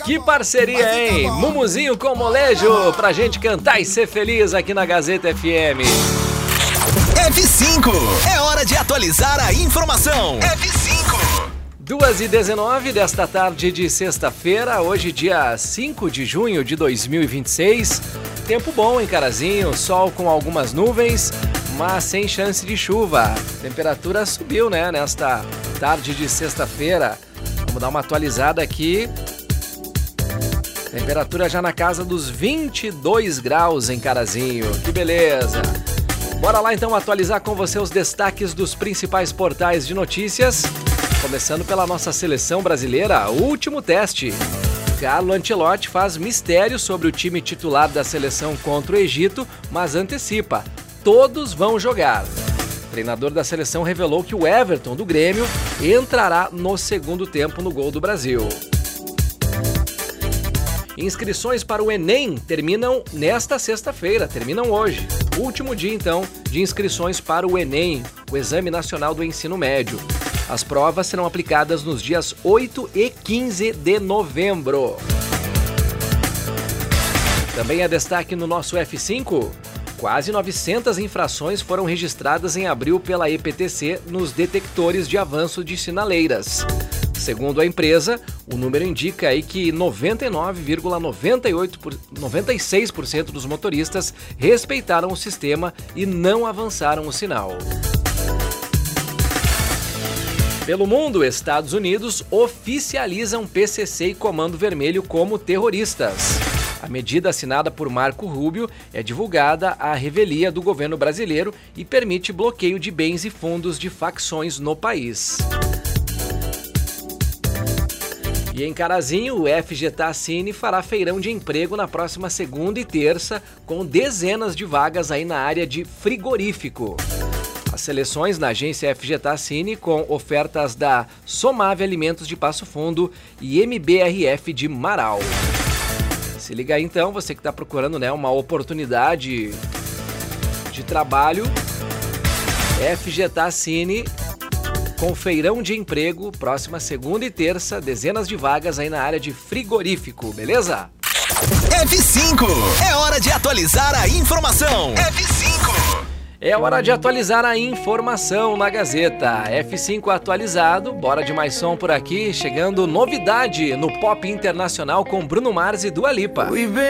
Que parceria, hein? Mumuzinho com molejo pra gente cantar e ser feliz aqui na Gazeta FM. F5, é hora de atualizar a informação. F5. 2h19 desta tarde de sexta-feira, hoje dia 5 de junho de 2026. Tempo bom em Carazinho, sol com algumas nuvens, mas sem chance de chuva. A temperatura subiu, né, nesta tarde de sexta-feira. Vamos dar uma atualizada aqui. Temperatura já na casa dos 22 graus em Carazinho. Que beleza! Bora lá então atualizar com você os destaques dos principais portais de notícias. Começando pela nossa seleção brasileira, o último teste. Carlo Ancelotti faz mistério sobre o time titular da seleção contra o Egito, mas antecipa: todos vão jogar. O treinador da seleção revelou que o Everton do Grêmio entrará no segundo tempo no gol do Brasil. Inscrições para o Enem terminam nesta sexta-feira, terminam hoje. Último dia, então, de inscrições para o Enem, o Exame Nacional do Ensino Médio. As provas serão aplicadas nos dias 8 e 15 de novembro. Também é destaque no nosso F5. Quase 900 infrações foram registradas em abril pela EPTC nos detectores de avanço de sinaleiras. Segundo a empresa, o número indica aí que 99,96% dos motoristas respeitaram o sistema e não avançaram o sinal. Pelo mundo, Estados Unidos oficializam PCC e Comando Vermelho como terroristas. A medida assinada por Marco Rubio é divulgada à revelia do governo brasileiro e permite bloqueio de bens e fundos de facções no país. E em Carazinho, o FGTA Cine fará feirão de emprego na próxima segunda e terça, com dezenas de vagas aí na área de frigorífico. As seleções na agência FGTA Cine, com ofertas da Somave Alimentos de Passo Fundo e MBRF de Marau. Se liga aí então, você que está procurando, né, uma oportunidade de trabalho, FGTA Cine com feirão de emprego, próxima segunda e terça, dezenas de vagas aí na área de frigorífico, beleza? F5, é hora de atualizar a informação. F5. É hora de atualizar a informação na Gazeta. F5 atualizado, bora de mais som por aqui, chegando novidade no Pop Internacional com Bruno Mars e Dua Lipa.